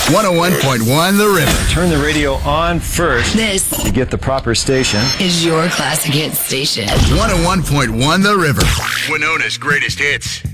101.1 The River. Turn the radio on first This to get the proper station. is your classic hit station. 101.1 The River. Winona's greatest hits.